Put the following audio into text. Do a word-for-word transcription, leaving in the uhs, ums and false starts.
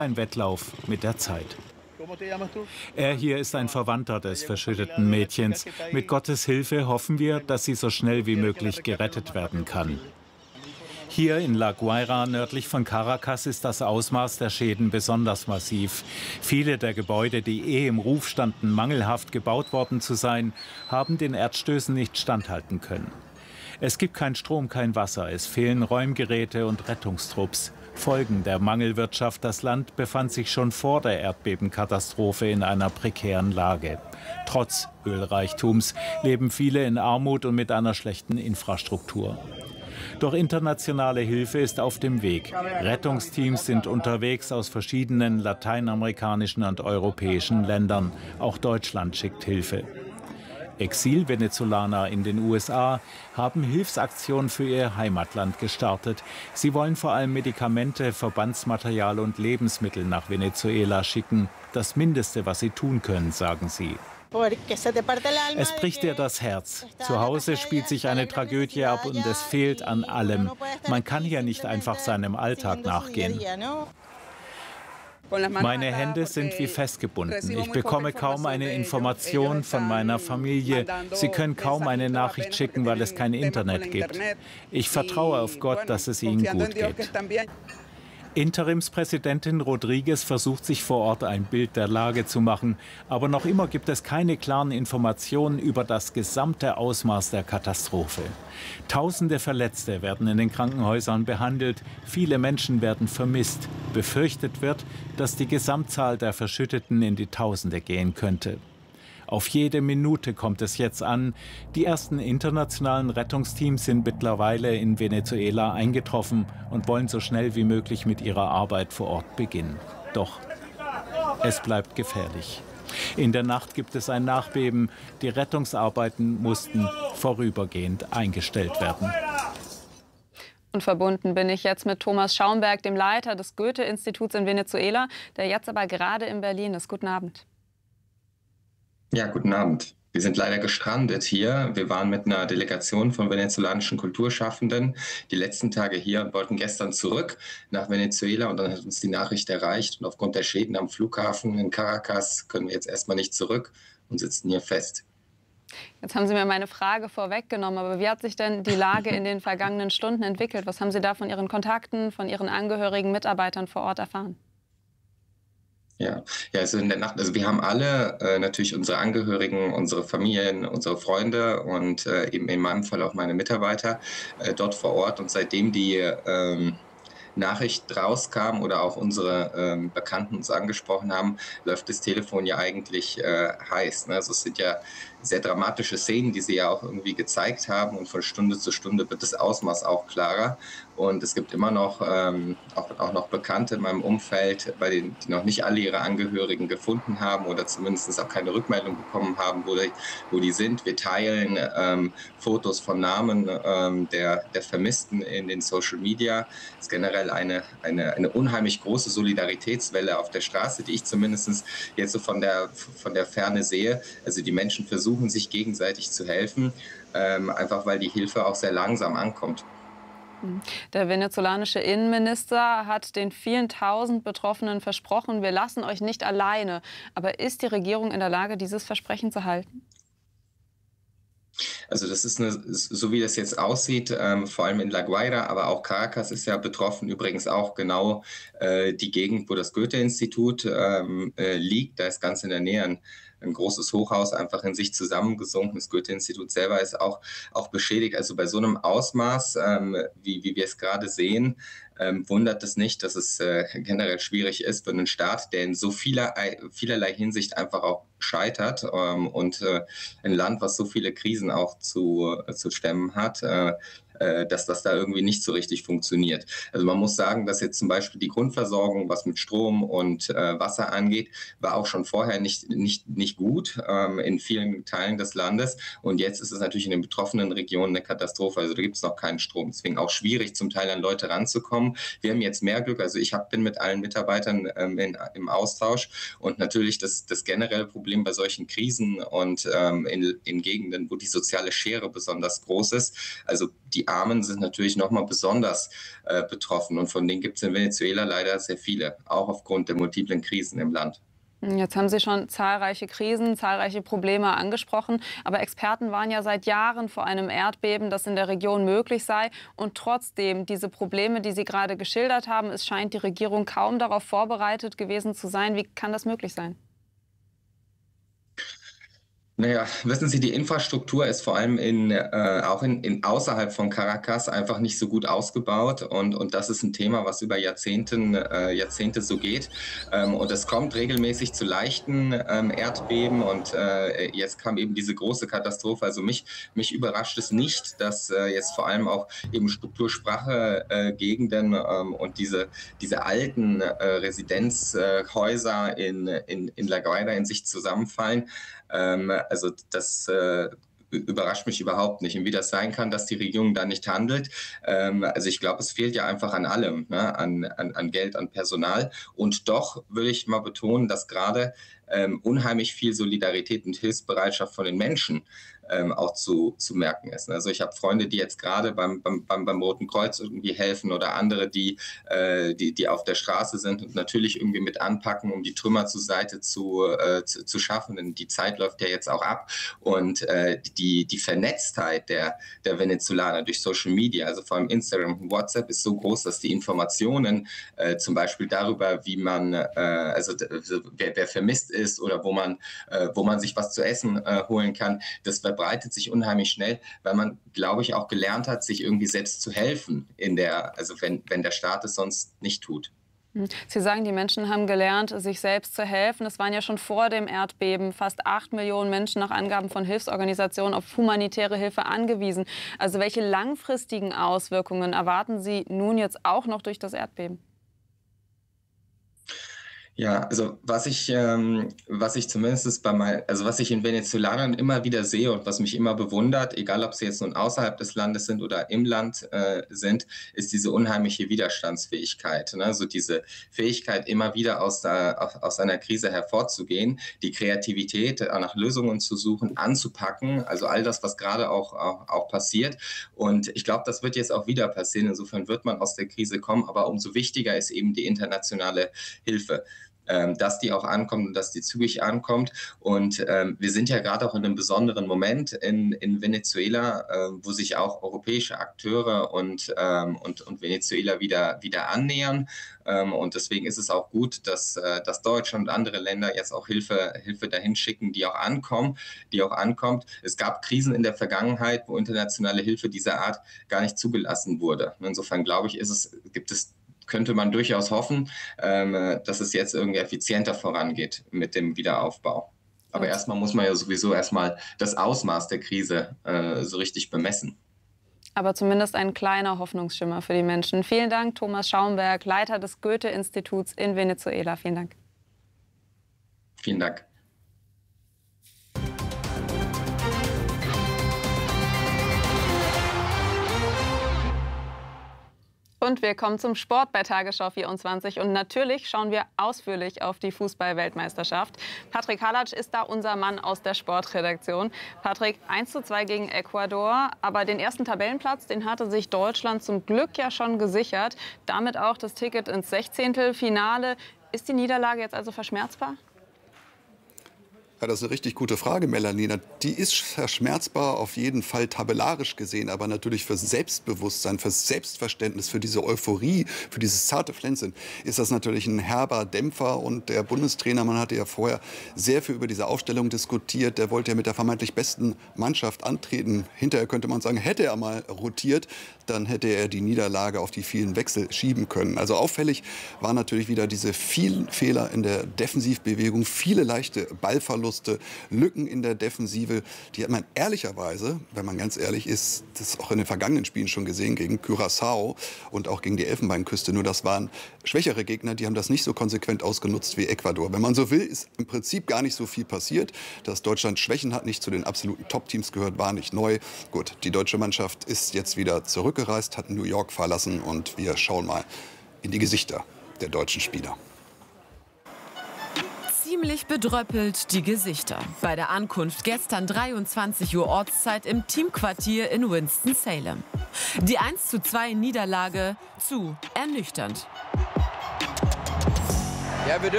Ein Wettlauf mit der Zeit. Er hier ist ein Verwandter des verschütteten Mädchens. Mit Gottes Hilfe hoffen wir, dass sie so schnell wie möglich gerettet werden kann. Hier in La Guaira, nördlich von Caracas, ist das Ausmaß der Schäden besonders massiv. Viele der Gebäude, die eh im Ruf standen, mangelhaft gebaut worden zu sein, haben den Erdstößen nicht standhalten können. Es gibt kein Strom, kein Wasser, es fehlen Räumgeräte und Rettungstrupps. Folgen der Mangelwirtschaft: Das Land befand sich schon vor der Erdbebenkatastrophe in einer prekären Lage. Trotz Ölreichtums leben viele in Armut und mit einer schlechten Infrastruktur. Doch internationale Hilfe ist auf dem Weg. Rettungsteams sind unterwegs aus verschiedenen lateinamerikanischen und europäischen Ländern. Auch Deutschland schickt Hilfe. Exil-Venezolaner in den U S A haben Hilfsaktionen für ihr Heimatland gestartet. Sie wollen vor allem Medikamente, Verbandsmaterial und Lebensmittel nach Venezuela schicken. Das Mindeste, was sie tun können, sagen sie. Es bricht dir das Herz. Zu Hause spielt sich eine Tragödie ab und es fehlt an allem. Man kann hier nicht einfach seinem Alltag nachgehen. Meine Hände sind wie festgebunden. Ich bekomme kaum eine Information von meiner Familie. Sie können kaum eine Nachricht schicken, weil es kein Internet gibt. Ich vertraue auf Gott, dass es ihnen gut geht. Interimspräsidentin Rodriguez versucht, sich vor Ort ein Bild der Lage zu machen. Aber noch immer gibt es keine klaren Informationen über das gesamte Ausmaß der Katastrophe. Tausende Verletzte werden in den Krankenhäusern behandelt. Viele Menschen werden vermisst. Befürchtet wird, dass die Gesamtzahl der Verschütteten in die Tausende gehen könnte. Auf jede Minute kommt es jetzt an. Die ersten internationalen Rettungsteams sind mittlerweile in Venezuela eingetroffen und wollen so schnell wie möglich mit ihrer Arbeit vor Ort beginnen. Doch es bleibt gefährlich. In der Nacht gibt es ein Nachbeben. Die Rettungsarbeiten mussten vorübergehend eingestellt werden. Und verbunden bin ich jetzt mit Thomas Schaumberg, dem Leiter des Goethe-Instituts in Venezuela, der jetzt aber gerade in Berlin ist. Guten Abend. Ja, guten Abend. Wir sind leider gestrandet hier. Wir waren mit einer Delegation von venezolanischen Kulturschaffenden die letzten Tage hier und wollten gestern zurück nach Venezuela. Und dann hat uns die Nachricht erreicht. Und aufgrund der Schäden am Flughafen in Caracas können wir jetzt erstmal nicht zurück und sitzen hier fest. Jetzt haben Sie mir meine Frage vorweggenommen. Aber wie hat sich denn die Lage in den vergangenen Stunden entwickelt? Was haben Sie da von Ihren Kontakten, von Ihren Angehörigen, Mitarbeitern vor Ort erfahren? Ja, ja, also in der Nacht, also wir haben alle äh, natürlich unsere Angehörigen, unsere Familien, unsere Freunde und äh, eben in meinem Fall auch meine Mitarbeiter äh, dort vor Ort. Und seitdem die ähm, Nachricht rauskam oder auch unsere ähm, Bekannten uns angesprochen haben, läuft das Telefon ja eigentlich äh, heiß. Ne? Also es sind ja sehr dramatische Szenen, die sie ja auch irgendwie gezeigt haben, und von Stunde zu Stunde wird das Ausmaß auch klarer. Und es gibt immer noch, ähm, auch, auch noch Bekannte in meinem Umfeld, bei denen die noch nicht alle ihre Angehörigen gefunden haben oder zumindest auch keine Rückmeldung bekommen haben, wo die, wo die sind. Wir teilen ähm, Fotos von Namen ähm, der, der Vermissten in den Social Media. Es ist generell eine, eine, eine unheimlich große Solidaritätswelle auf der Straße, die ich zumindest jetzt so von der, von der Ferne sehe. Also die Menschen versuchen, sich gegenseitig zu helfen, ähm, einfach weil die Hilfe auch sehr langsam ankommt. Der venezolanische Innenminister hat den vielen tausend Betroffenen versprochen, wir lassen euch nicht alleine. Aber ist die Regierung in der Lage, dieses Versprechen zu halten? Also das ist eine, so wie das jetzt aussieht, ähm, vor allem in La Guaira, aber auch Caracas ist ja betroffen, übrigens auch genau äh, die Gegend, wo das Goethe-Institut ähm, äh, liegt. Da ist ganz in der Nähe ein, ein großes Hochhaus einfach in sich zusammengesunken. Das Goethe-Institut selber ist auch, auch beschädigt. Also bei so einem Ausmaß, ähm, wie, wie wir es gerade sehen, ähm, wundert es nicht, dass es äh, generell schwierig ist für einen Staat, der in so vielerlei, vielerlei Hinsicht einfach auch scheitert ähm, und äh, ein Land, was so viele Krisen auch zu, äh, zu stemmen hat, äh, äh, dass das da irgendwie nicht so richtig funktioniert. Also man muss sagen, dass jetzt zum Beispiel die Grundversorgung, was mit Strom und äh, Wasser angeht, war auch schon vorher nicht, nicht, nicht gut ähm, in vielen Teilen des Landes. Und jetzt ist es natürlich in den betroffenen Regionen eine Katastrophe. Also da gibt es noch keinen Strom. Deswegen auch schwierig, zum Teil an Leute ranzukommen. Wir haben jetzt mehr Glück. Also ich hab, bin mit allen Mitarbeitern ähm, in, im Austausch. Und natürlich das, das generelle Problem bei solchen Krisen und ähm, in, in Gegenden, wo die soziale Schere besonders groß ist, also die Armen sind natürlich nochmal besonders äh, betroffen. Und von denen gibt es in Venezuela leider sehr viele, auch aufgrund der multiplen Krisen im Land. Jetzt haben Sie schon zahlreiche Krisen, zahlreiche Probleme angesprochen. Aber Experten waren ja seit Jahren vor einem Erdbeben, das in der Region möglich sei. Und trotzdem, diese Probleme, die Sie gerade geschildert haben, es scheint die Regierung kaum darauf vorbereitet gewesen zu sein. Wie kann das möglich sein? Naja, wissen Sie, die Infrastruktur ist vor allem in, äh, auch in, in außerhalb von Caracas einfach nicht so gut ausgebaut und, und das ist ein Thema, was über Jahrzehnten, äh, Jahrzehnte so geht ähm, und es kommt regelmäßig zu leichten ähm, Erdbeben und äh, jetzt kam eben diese große Katastrophe. Also mich, mich überrascht es nicht, dass äh, jetzt vor allem auch eben strukturschwache äh, Gegenden ähm, und diese, diese alten äh, Residenzhäuser in, in, in La Guaira in sich zusammenfallen. Ähm, also das äh, überrascht mich überhaupt nicht. Und wie das sein kann, dass die Regierung da nicht handelt. Ähm, also ich glaube, es fehlt ja einfach an allem, ne? an, an, an Geld, an Personal. Und doch will ich mal betonen, dass gerade ähm, unheimlich viel Solidarität und Hilfsbereitschaft von den Menschen ähm, auch zu, zu merken ist. Also ich habe Freunde, die jetzt gerade beim, beim, beim, beim Roten Kreuz irgendwie helfen oder andere, die, äh, die, die auf der Straße sind und natürlich irgendwie mit anpacken, um die Trümmer zur Seite zu, äh, zu, zu schaffen. Denn die Zeit läuft ja jetzt auch ab. Und äh, die, die Vernetztheit der, der Venezolaner durch Social Media, also vor allem Instagram und WhatsApp, ist so groß, dass die Informationen äh, zum Beispiel darüber, wie man, äh, also wer, wer vermisst ist oder wo man, äh, wo man sich was zu essen äh, holen kann, das verbreitet sich unheimlich schnell, weil man, glaube ich, auch gelernt hat, sich irgendwie selbst zu helfen, in der, also wenn, wenn der Staat es sonst nicht tut. Sie sagen, die Menschen haben gelernt, sich selbst zu helfen. Es waren ja schon vor dem Erdbeben fast acht Millionen Menschen nach Angaben von Hilfsorganisationen auf humanitäre Hilfe angewiesen. Also welche langfristigen Auswirkungen erwarten Sie nun jetzt auch noch durch das Erdbeben? Ja, also was ich, ähm, was ich zumindest bei mein, also was ich in Venezolanern immer wieder sehe und was mich immer bewundert, egal ob sie jetzt nun außerhalb des Landes sind oder im Land äh, sind, ist diese unheimliche Widerstandsfähigkeit. Ne? Also diese Fähigkeit, immer wieder aus, der, aus einer Krise hervorzugehen, die Kreativität, nach Lösungen zu suchen, anzupacken, also all das, was gerade auch, auch, auch passiert. Und ich glaube, das wird jetzt auch wieder passieren. Insofern wird man aus der Krise kommen, aber umso wichtiger ist eben die internationale Hilfe, dass die auch ankommt und dass die zügig ankommt. Und ähm, wir sind ja gerade auch in einem besonderen Moment in, in Venezuela, äh, wo sich auch europäische Akteure und, ähm, und, und Venezuela wieder, wieder annähern. Ähm, und deswegen ist es auch gut, dass, äh, dass Deutschland und andere Länder jetzt auch Hilfe, Hilfe dahin schicken, die auch ankommen, die auch ankommt. Es gab Krisen in der Vergangenheit, wo internationale Hilfe dieser Art gar nicht zugelassen wurde. Insofern glaube ich, ist es, gibt es könnte man durchaus hoffen, ähm, dass es jetzt irgendwie effizienter vorangeht mit dem Wiederaufbau. Aber erstmal muss man ja sowieso erstmal das Ausmaß der Krise äh, so richtig bemessen. Aber zumindest ein kleiner Hoffnungsschimmer für die Menschen. Vielen Dank, Thomas Schaumberg, Leiter des Goethe-Instituts in Venezuela. Vielen Dank. Vielen Dank. Und wir kommen zum Sport bei Tagesschau vierundzwanzig. Und natürlich schauen wir ausführlich auf die Fußball-Weltmeisterschaft. Patrick Halatsch ist da unser Mann aus der Sportredaktion. Patrick, eins zu zwei gegen Ecuador. Aber den ersten Tabellenplatz, den hatte sich Deutschland zum Glück ja schon gesichert. Damit auch das Ticket ins Sechzehntelfinale. Ist die Niederlage jetzt also verschmerzbar? Ja, das ist eine richtig gute Frage, Melanie. Die ist verschmerzbar, auf jeden Fall tabellarisch gesehen, aber natürlich fürs Selbstbewusstsein, fürs Selbstverständnis, für diese Euphorie, für dieses zarte Pflänzchen ist das natürlich ein herber Dämpfer. Und der Bundestrainer, man hatte ja vorher sehr viel über diese Aufstellung diskutiert, der wollte ja mit der vermeintlich besten Mannschaft antreten. Hinterher könnte man sagen, hätte er mal rotiert, dann hätte er die Niederlage auf die vielen Wechsel schieben können. Also auffällig waren natürlich wieder diese vielen Fehler in der Defensivbewegung, viele leichte Ballverluste, Lücken in der Defensive. Die hat man ehrlicherweise, wenn man ganz ehrlich ist, das auch in den vergangenen Spielen schon gesehen, gegen Curaçao und auch gegen die Elfenbeinküste. Nur das waren schwächere Gegner, die haben das nicht so konsequent ausgenutzt wie Ecuador. Wenn man so will, ist im Prinzip gar nicht so viel passiert. Dass Deutschland Schwächen hat, nicht zu den absoluten Top-Teams gehört, war nicht neu. Gut, die deutsche Mannschaft ist jetzt wieder zurückgereist, hat New York verlassen und wir schauen mal in die Gesichter der deutschen Spieler. ziemlich bedröppelt die Gesichter. Bei der Ankunft gestern dreiundzwanzig Uhr Ortszeit im Teamquartier in Winston-Salem. Die eins zu zwei Niederlage zu ernüchternd. Ja, wir dürfen